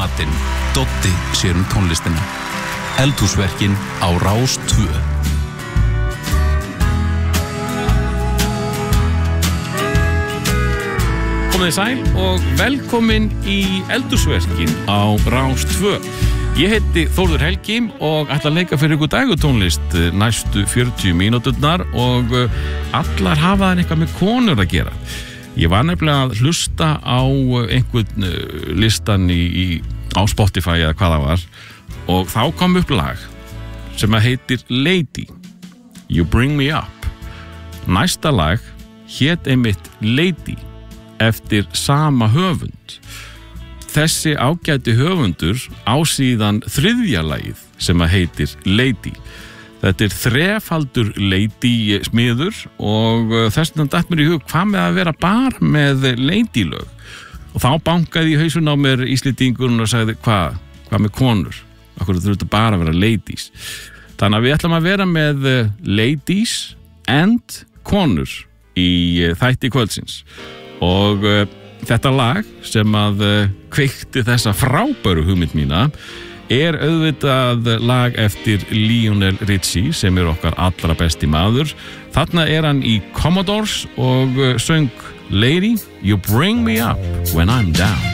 matinn, Doddi sér tónlistina. Eldhúsverkin á Rás 2. Komið sæl og velkomin í Eldhúsverkin á Rás 2. Ég heiti Þórður Helgi og ætla að leika fyrir ykkur dægutónlist næstu 40 mínúturnar og allar hafa það eitthvað með konur að gera. Ég var nefnilega að hlusta á einhvern listan á Spotify eða hvað það var og þá kom upp lag sem að heitir Lady, You Bring Me Up. Næsta lag hét einmitt Lady eftir sama höfund. Þessi ágæti höfundur á síðan þriðja lagið sem að heitir Lady. Þetta þrefaldur Lady smiður og þess vegna datt mér í hug hvað með að vera bara með Lady lög. Og þá bankaði í hausun á mér Íslendingurinn og sagði hvað með konur? Akkur þurftu bara að vera ladies. Þannig að við ætlum að vera með ladies and konur í þætti kvöldsins. Og þetta lag sem að kveikti þessa frábæru hugmynd mína auðvitað lag eftir Lionel Richie sem okkar allra besti maður. Þarna hann í Commodores og söng Lady, You Bring Me Up When I'm Down.